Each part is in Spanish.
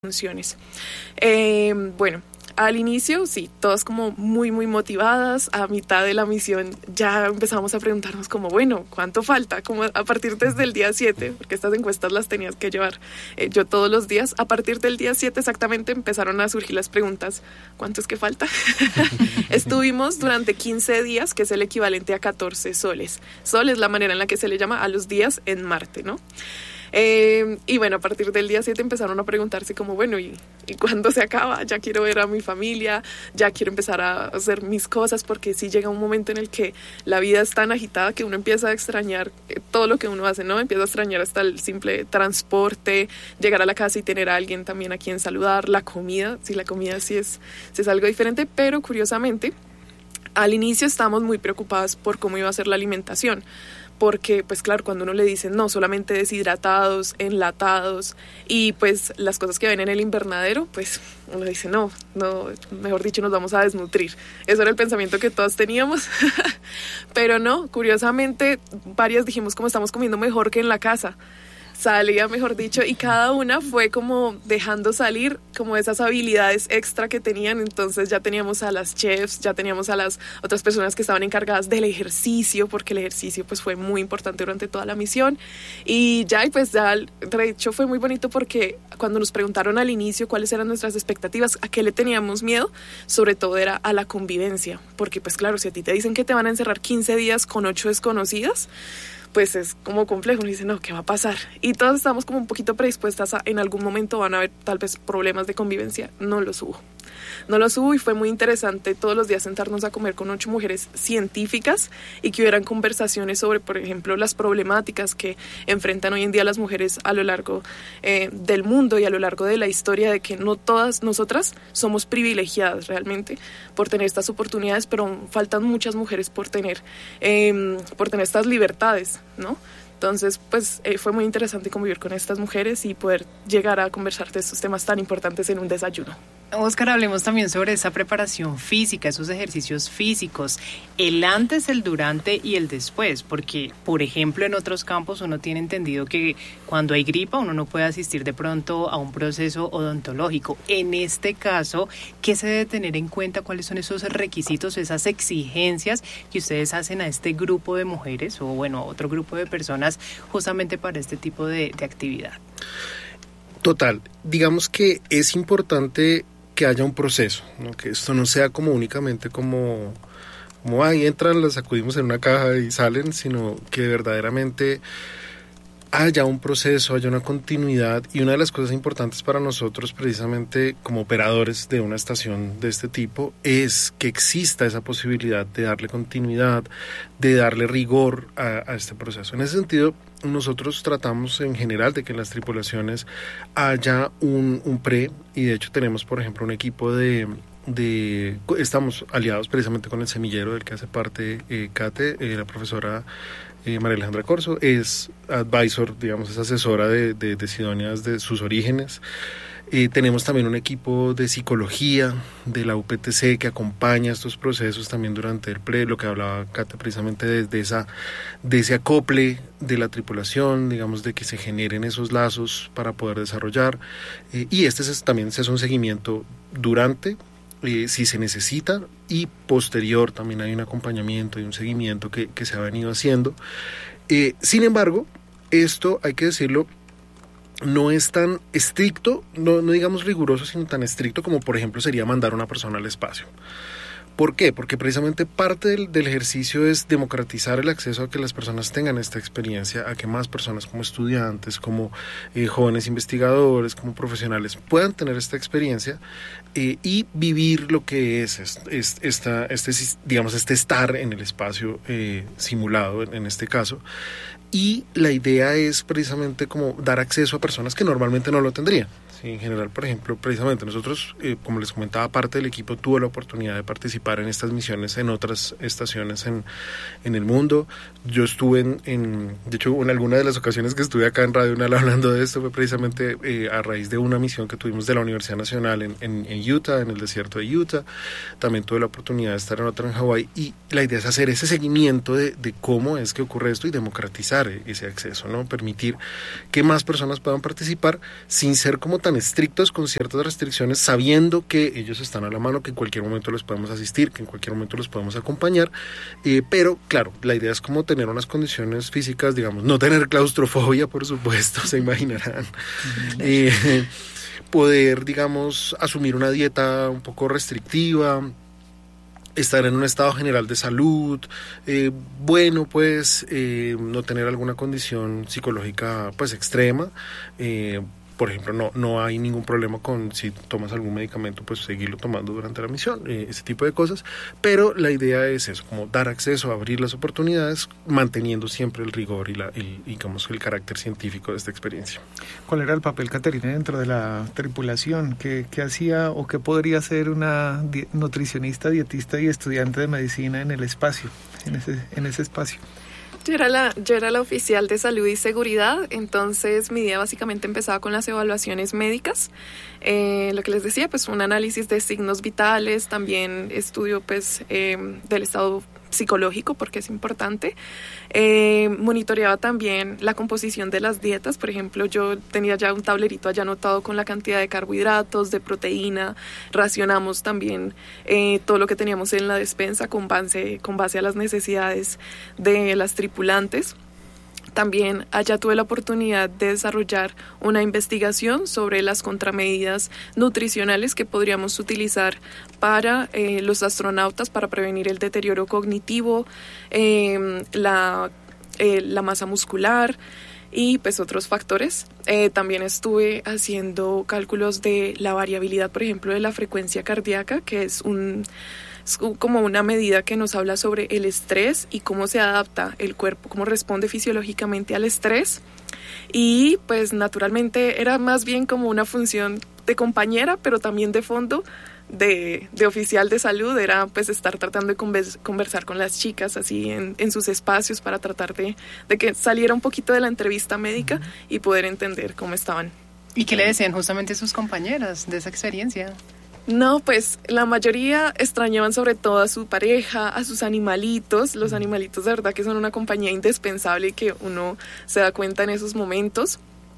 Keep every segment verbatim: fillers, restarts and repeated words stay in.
funciones. Eh, bueno, al inicio sí, todas como muy muy motivadas. A mitad de la misión ya empezamos a preguntarnos como, bueno, ¿cuánto falta? Como a partir desde el día siete, porque estas encuestas las tenías que llevar eh, yo todos los días. A partir del día siete exactamente empezaron a surgir las preguntas, ¿cuánto es que falta? Estuvimos durante quince días, que es el equivalente a catorce soles. Sol es la manera en la que se le llama a los días en Marte, ¿no? Eh, y bueno, a partir del día siete empezaron a preguntarse como, bueno, ¿y, ¿y cuándo se acaba? Ya quiero ver a mi familia, ya quiero empezar a hacer mis cosas, porque sí llega un momento en el que la vida es tan agitada que uno empieza a extrañar todo lo que uno hace, ¿no? Empieza a extrañar hasta el simple transporte, llegar a la casa y tener a alguien también a quien saludar, la comida, sí, la comida sí es, sí es algo diferente, pero curiosamente, al inicio estábamos muy preocupadas por cómo iba a ser la alimentación. Porque, pues claro, cuando uno le dice no, solamente deshidratados, enlatados y pues las cosas que ven en el invernadero, pues uno dice no, no, mejor dicho, nos vamos a desnutrir. Eso era el pensamiento que todas teníamos, pero no, curiosamente, varias dijimos como estamos comiendo mejor que en la casa. Salía, mejor dicho, y cada una fue como dejando salir como esas habilidades extra que tenían. Entonces ya teníamos a las chefs, ya teníamos a las otras personas que estaban encargadas del ejercicio, porque el ejercicio pues fue muy importante durante toda la misión. Y ya, y pues ya, de hecho fue muy bonito porque cuando nos preguntaron al inicio cuáles eran nuestras expectativas, a qué le teníamos miedo, sobre todo era a la convivencia, porque pues claro, si a ti te dicen que te van a encerrar quince días con ocho desconocidas, pues es como complejo, uno dice, no, ¿qué va a pasar? Y todas estamos como un poquito predispuestas a, en algún momento van a haber tal vez problemas de convivencia, no los hubo. No los hubo y fue muy interesante todos los días sentarnos a comer con ocho mujeres científicas y que hubieran conversaciones sobre, por ejemplo, las problemáticas que enfrentan hoy en día las mujeres a lo largo eh, del mundo y a lo largo de la historia, de que no todas nosotras somos privilegiadas realmente por tener estas oportunidades, pero faltan muchas mujeres por tener, eh, por tener estas libertades, ¿no? Entonces, pues eh, fue muy interesante convivir con estas mujeres y poder llegar a conversar de estos temas tan importantes en un desayuno. Óscar, hablemos también sobre esa preparación física, esos ejercicios físicos, el antes, el durante y el después, porque, por ejemplo, en otros campos uno tiene entendido que cuando hay gripa uno no puede asistir de pronto a un proceso odontológico. En este caso, ¿qué se debe tener en cuenta? ¿Cuáles son esos requisitos, esas exigencias que ustedes hacen a este grupo de mujeres o, bueno, a otro grupo de personas justamente para este tipo de, de actividad? Total, digamos que es importante que haya un proceso, ¿no? Que esto no sea como únicamente como, como ahí entran, las sacudimos en una caja y salen, sino que verdaderamente haya un proceso, haya una continuidad. Y una de las cosas importantes para nosotros precisamente como operadores de una estación de este tipo es que exista esa posibilidad de darle continuidad, de darle rigor a, a este proceso. En ese sentido, nosotros tratamos en general de que en las tripulaciones haya un, un pre, y de hecho tenemos, por ejemplo, un equipo de, de estamos aliados precisamente con el semillero del que hace parte eh, Kate, eh, la profesora eh, María Alejandra Corso, es advisor, digamos, es asesora de, de, de Sidonias de sus orígenes. Eh, tenemos también un equipo de psicología de la U P T C que acompaña estos procesos también durante el pre, lo que hablaba Cata precisamente de, de, esa, de ese acople de la tripulación, digamos, de que se generen esos lazos para poder desarrollar. Eh, y este es, también se hace un seguimiento durante, eh, si se necesita, y posterior también hay un acompañamiento y un seguimiento que, que se ha venido haciendo. Eh, sin embargo, esto hay que decirlo, no es tan estricto, no, no digamos riguroso, sino tan estricto como por ejemplo sería mandar a una persona al espacio. ¿Por qué? Porque precisamente parte del, del ejercicio es democratizar el acceso a que las personas tengan esta experiencia, a que más personas como estudiantes, como eh, jóvenes investigadores, como profesionales puedan tener esta experiencia eh, y vivir lo que es, es, es esta, este, digamos, este estar en el espacio eh, simulado en, en este caso. Y la idea es precisamente como dar acceso a personas que normalmente no lo tendrían. Sí, en general, por ejemplo, precisamente nosotros, eh, como les comentaba, parte del equipo tuvo la oportunidad de participar en estas misiones en otras estaciones en, en el mundo. Yo estuve en, en, de hecho, en alguna de las ocasiones que estuve acá en Radio Unal hablando de esto fue precisamente eh, a raíz de una misión que tuvimos de la Universidad Nacional en, en, en Utah, en el desierto de Utah. También tuve la oportunidad de estar en otra en Hawái y la idea es hacer ese seguimiento de, de cómo es que ocurre esto y democratizar ese acceso, ¿no? Permitir que más personas puedan participar sin ser como tan tan estrictos con ciertas restricciones, sabiendo que ellos están a la mano, que en cualquier momento los podemos asistir, que en cualquier momento los podemos acompañar, eh, pero claro, la idea es como tener unas condiciones físicas, digamos, no tener claustrofobia, por supuesto, se imaginarán, eh, poder, digamos, asumir una dieta un poco restrictiva, estar en un estado general de salud, eh, bueno, pues, eh, no tener alguna condición psicológica, pues, extrema, eh, por ejemplo, no, no hay ningún problema con si tomas algún medicamento, pues seguirlo tomando durante la misión, eh, ese tipo de cosas, pero la idea es eso, como dar acceso, abrir las oportunidades, manteniendo siempre el rigor y, la, el, digamos, el carácter científico de esta experiencia. ¿Cuál era el papel, Caterina, dentro de la tripulación? ¿Qué, qué hacía o qué podría hacer una di- nutricionista, dietista y estudiante de medicina en el espacio, en ese, en ese espacio? Yo era, la, yo era la oficial de salud y seguridad, entonces mi día básicamente empezaba con las evaluaciones médicas. Eh, lo que les decía, pues un análisis de signos vitales, también estudio pues eh, del estado psicológico, porque es importante. Eh, monitoreaba también la composición de las dietas. Por ejemplo, yo tenía ya un tablerito allá anotado con la cantidad de carbohidratos, de proteína. Racionamos también eh, todo lo que teníamos en la despensa con base, con base a las necesidades de las tripulantes. También allá tuve la oportunidad de desarrollar una investigación sobre las contramedidas nutricionales que podríamos utilizar para eh, los astronautas para prevenir el deterioro cognitivo, eh, la, eh, la masa muscular y pues otros factores. Eh, también estuve haciendo cálculos de la variabilidad, por ejemplo, de la frecuencia cardíaca, que es un... Es como una medida que nos habla sobre el estrés y cómo se adapta el cuerpo, cómo responde fisiológicamente al estrés. Y pues naturalmente era más bien como una función de compañera, pero también de fondo de, de oficial de salud. Era pues estar tratando de convers- conversar con las chicas así en, en sus espacios para tratar de, de que saliera un poquito de la entrevista médica y poder entender cómo estaban. ¿Y qué le decían justamente sus compañeras de esa experiencia? No, pues la mayoría extrañaban sobre todo a su pareja, a sus animalitos. Los animalitos de verdad que son una compañía indispensable y que uno se da cuenta en esos momentos.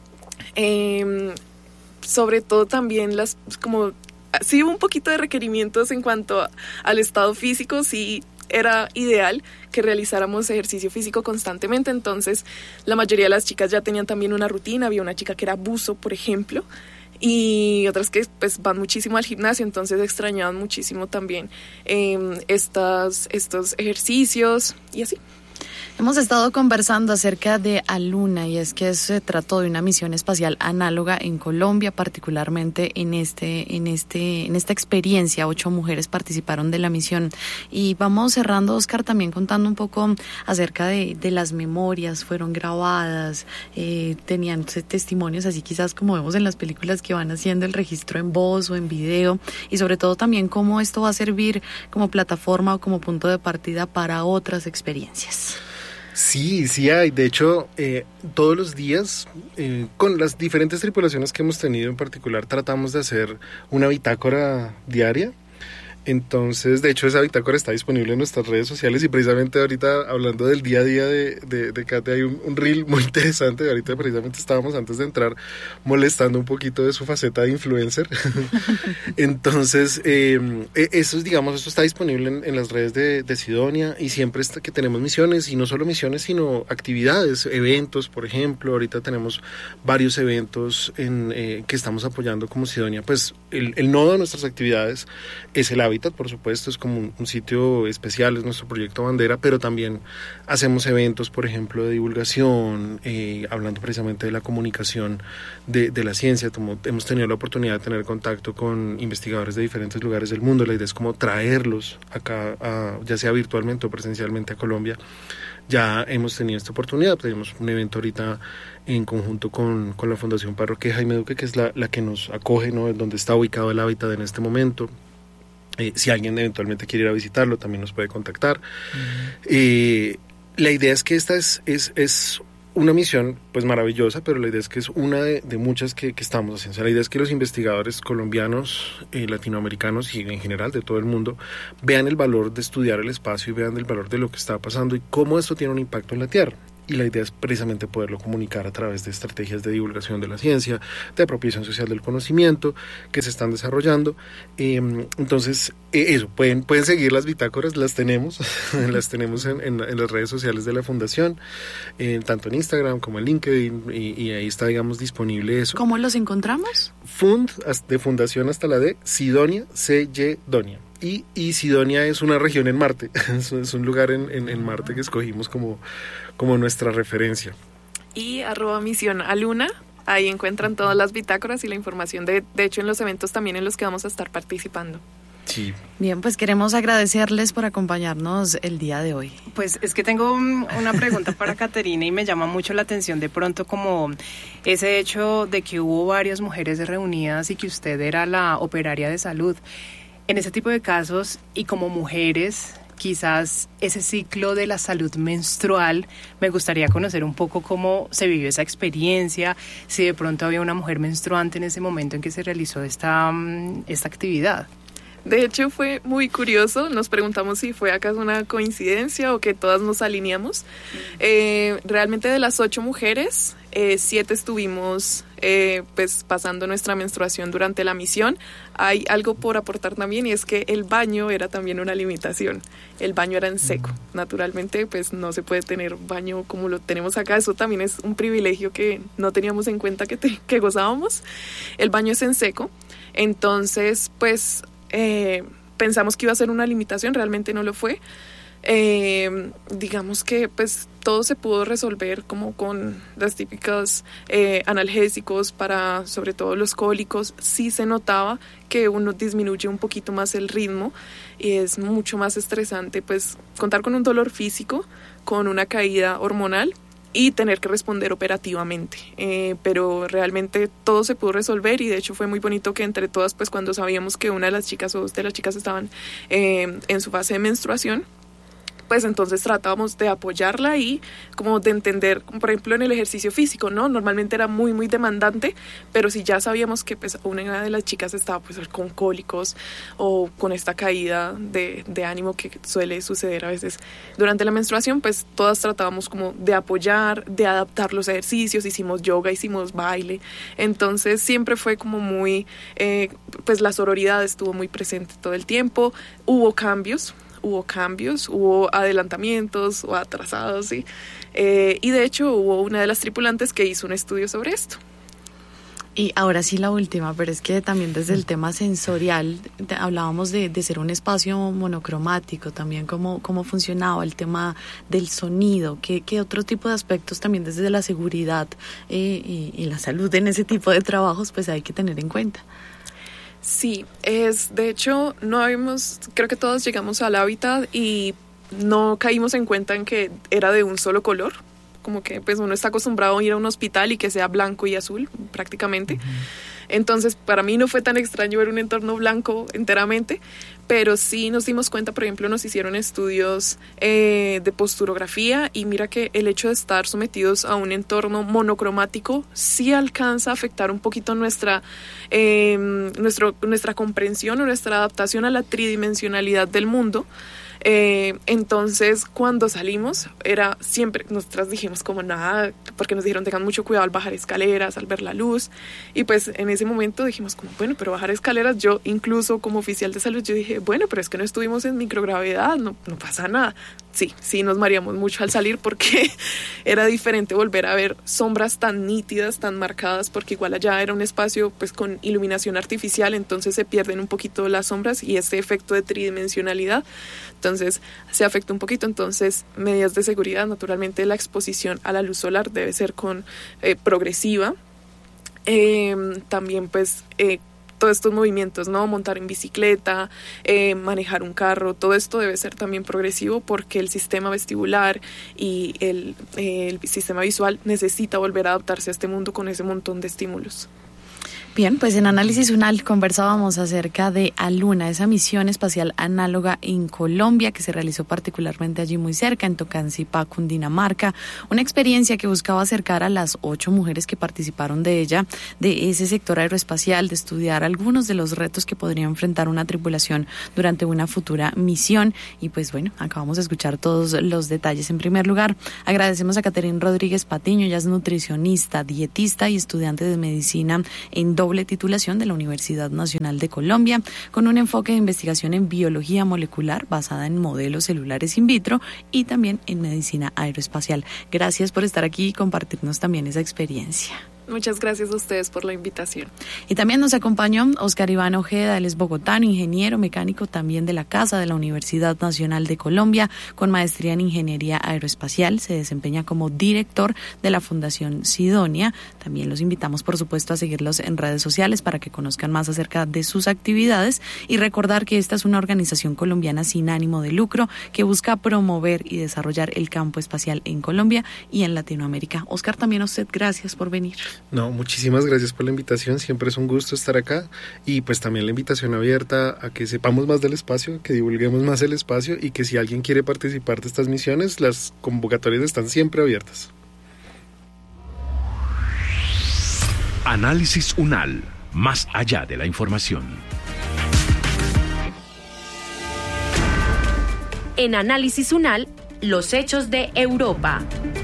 Eh, sobre todo también las, como, sí hubo un poquito de requerimientos en cuanto a, al estado físico, sí era ideal que realizáramos ejercicio físico constantemente, entonces la mayoría de las chicas ya tenían también una rutina. Había una chica que era buzo, por ejemplo, y otras que pues van muchísimo al gimnasio, entonces extrañaban muchísimo también eh, estas, estos ejercicios y así. Hemos estado conversando acerca de Aluna y es que se trató de una misión espacial análoga en Colombia, particularmente en este, en este, en esta experiencia. Ocho mujeres participaron de la misión y vamos cerrando, Oscar, también contando un poco acerca de, de las memorias. Fueron grabadas, eh, tenían testimonios así quizás como vemos en las películas que van haciendo el registro en voz o en video y sobre todo también cómo esto va a servir como plataforma o como punto de partida para otras experiencias. Sí, sí hay. De hecho, eh, todos los días, eh, con las diferentes tripulaciones que hemos tenido en particular, tratamos de hacer una bitácora diaria. Entonces, de hecho, esa bitácora está disponible en nuestras redes sociales y precisamente ahorita, hablando del día a día de, de, de Kate, hay un, un reel muy interesante. Ahorita precisamente estábamos, antes de entrar, molestando un poquito de su faceta de influencer. Entonces, eh, eso, digamos, eso está disponible en, en las redes de, de Sidonia y siempre está, que tenemos misiones, y no solo misiones, sino actividades, eventos, por ejemplo. Ahorita tenemos varios eventos en, eh, que estamos apoyando como Sidonia. Pues el, el nodo de nuestras actividades es el hábitat, por supuesto, es como un, un sitio especial, es nuestro proyecto bandera, pero también hacemos eventos, por ejemplo, de divulgación, eh, hablando precisamente de la comunicación de, de la ciencia. Como hemos tenido la oportunidad de tener contacto con investigadores de diferentes lugares del mundo, la idea es como traerlos acá, a, ya sea virtualmente o presencialmente a Colombia. Ya hemos tenido esta oportunidad, tenemos un evento ahorita en conjunto con, con la Fundación Parroquia Jaime Duque, que es la, la que nos acoge, ¿no? Donde está ubicado el hábitat en este momento. Eh, si alguien eventualmente quiere ir a visitarlo, también nos puede contactar. Uh-huh. Eh, la idea es que esta es, es, es una misión pues maravillosa, pero la idea es que es una de, de muchas que, que estamos haciendo. O sea, la idea es que los investigadores colombianos, eh, latinoamericanos y en general de todo el mundo vean el valor de estudiar el espacio y vean el valor de lo que está pasando y cómo esto tiene un impacto en la Tierra. y la idea es precisamente poderlo comunicar a través de estrategias de divulgación de la ciencia, de apropiación social del conocimiento que se están desarrollando. Eh, entonces, eh, eso, pueden, pueden seguir las bitácoras, las tenemos, las tenemos en, en, en las redes sociales de la Fundación, eh, tanto en Instagram como en LinkedIn, y, y ahí está, digamos, disponible eso. ¿Cómo los encontramos? Fund, de Fundación hasta la D, Sidonia, C Y Donia. Y, y Sidonia es una región en Marte, es un lugar en, en, en Marte que escogimos como, como nuestra referencia. Y arroba misión aluna, ahí encuentran todas las bitácoras y la información, de, de hecho en los eventos también en los que vamos a estar participando. Sí. Bien, pues queremos agradecerles por acompañarnos el día de hoy. Pues es que tengo una pregunta para Caterina y me llama mucho la atención de pronto como ese hecho de que hubo varias mujeres reunidas y que usted era la operaria de salud. En ese tipo de casos y como mujeres, quizás ese ciclo de la salud menstrual, me gustaría conocer un poco cómo se vivió esa experiencia, si de pronto había una mujer menstruante en ese momento en que se realizó esta, esta actividad. De hecho fue muy curioso, nos preguntamos si fue acaso una coincidencia o que todas nos alineamos. Eh, realmente de las ocho mujeres, eh, siete estuvimos eh, pues pasando nuestra menstruación durante la misión. Hay algo por aportar también y es que el baño era también una limitación. El baño era en seco. Naturalmente pues no se puede tener baño como lo tenemos acá. Eso también es un privilegio que no teníamos en cuenta que, te, que gozábamos. El baño es en seco. Entonces pues... Eh, pensamos que iba a ser una limitación, realmente no lo fue. Eh, digamos que pues todo se pudo resolver como con las típicas eh, analgésicos para sobre todo los cólicos. Sí se notaba que uno disminuye un poquito más el ritmo y es mucho más estresante pues contar con un dolor físico, con una caída hormonal y tener que responder operativamente, eh, pero realmente todo se pudo resolver y de hecho fue muy bonito que entre todas, pues cuando sabíamos que una de las chicas o dos de las chicas estaban eh, en su fase de menstruación, pues entonces tratábamos de apoyarla y como de entender, como por ejemplo en el ejercicio físico, ¿no? Normalmente era muy, muy demandante, pero si ya sabíamos que pues una de las chicas estaba pues con cólicos o con esta caída de, de ánimo que suele suceder a veces durante la menstruación, pues todas tratábamos como de apoyar, de adaptar los ejercicios, hicimos yoga, hicimos baile, entonces siempre fue como muy, eh, pues la sororidad estuvo muy presente todo el tiempo, hubo cambios, hubo cambios, hubo adelantamientos o atrasados, ¿sí? Eh, y de hecho hubo una de las tripulantes que hizo un estudio sobre esto. Y ahora sí la última, pero es que también desde el tema sensorial, de, hablábamos de, de ser un espacio monocromático, también cómo, cómo funcionaba el tema del sonido, qué, qué otro tipo de aspectos también desde la seguridad eh, y, y la salud en ese tipo de trabajos pues hay que tener en cuenta. Sí, es de hecho no habíamos, creo que todos llegamos al hábitat y no caímos en cuenta en que era de un solo color, como que pues uno está acostumbrado a ir a un hospital y que sea blanco y azul prácticamente. Uh-huh. Entonces para mí no fue tan extraño ver un entorno blanco enteramente, pero sí nos dimos cuenta, por ejemplo, nos hicieron estudios eh, de posturografía y mira que el hecho de estar sometidos a un entorno monocromático sí alcanza a afectar un poquito nuestra, eh, nuestro, nuestra comprensión o nuestra adaptación a la tridimensionalidad del mundo. Eh, entonces cuando salimos era siempre, nosotras dijimos como nada, porque nos dijeron tengan mucho cuidado al bajar escaleras, al ver la luz, y pues en ese momento dijimos como bueno, pero bajar escaleras, yo incluso como oficial de salud yo dije bueno, pero es que no estuvimos en microgravedad, no, no pasa nada. Sí, sí nos mareamos mucho al salir porque era diferente volver a ver sombras tan nítidas, tan marcadas, porque igual allá era un espacio pues con iluminación artificial, entonces se pierden un poquito las sombras y ese efecto de tridimensionalidad, entonces se afecta un poquito. Entonces medidas de seguridad, naturalmente la exposición a la luz solar debe ser con eh, progresiva, eh, también pues eh, todos estos movimientos, ¿no? Montar en bicicleta, eh, manejar un carro, todo esto debe ser también progresivo porque el sistema vestibular y el, eh, el sistema visual necesita volver a adaptarse a este mundo con ese montón de estímulos. Bien, pues en Análisis UNAL conversábamos acerca de Aluna, esa misión espacial análoga en Colombia que se realizó particularmente allí muy cerca, en Tocancipá, Cundinamarca, una experiencia que buscaba acercar a las ocho mujeres que participaron de ella, de ese sector aeroespacial, de estudiar algunos de los retos que podría enfrentar una tripulación durante una futura misión. Y pues bueno, acabamos de escuchar todos los detalles. En primer lugar, agradecemos a Caterine Rodríguez Patiño, ella es nutricionista, dietista y estudiante de medicina en doble titulación de la Universidad Nacional de Colombia, con un enfoque de investigación en biología molecular basada en modelos celulares in vitro y también en medicina aeroespacial. Gracias por estar aquí y compartirnos también esa experiencia. Muchas gracias a ustedes por la invitación. Y también nos acompañó Oscar Iván Ojeda, él es bogotano, ingeniero mecánico también de la Casa de la Universidad Nacional de Colombia, con maestría en Ingeniería Aeroespacial. Se desempeña como director de la Fundación Sidonia. También los invitamos, por supuesto, a seguirlos en redes sociales para que conozcan más acerca de sus actividades y recordar que esta es una organización colombiana sin ánimo de lucro que busca promover y desarrollar el campo espacial en Colombia y en Latinoamérica. Oscar, también a usted, gracias por venir. No, muchísimas gracias por la invitación, siempre es un gusto estar acá y pues también la invitación abierta a que sepamos más del espacio, que divulguemos más el espacio y que si alguien quiere participar de estas misiones, las convocatorias están siempre abiertas. Análisis UNAL, más allá de la información. En Análisis UNAL, los hechos de Europa.